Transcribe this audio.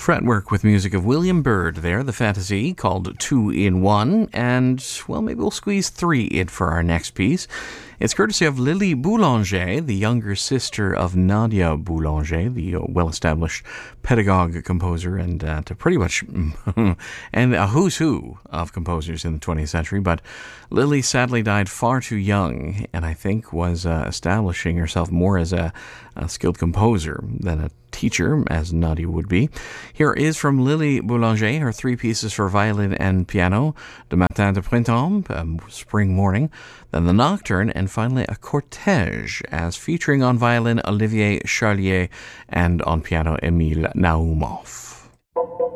Fretwork with music of William Byrd there, the fantasy called 2 in 1, and, well, maybe we'll squeeze 3 in for our next piece. It's courtesy of Lily Boulanger, the younger sister of Nadia Boulanger, the well-established pedagogue, composer, and to pretty much and a who's who of composers in the 20th century. But Lily sadly died far too young, and I think was establishing herself more as a skilled composer than a teacher, as Nadia would be. Here is from Lily Boulanger, her 3 pieces for violin and piano, De Matin de Printemps, Spring Morning, then the Nocturne, and finally a Cortège, as featuring on violin Olivier Charlier and on piano Emile Naumov.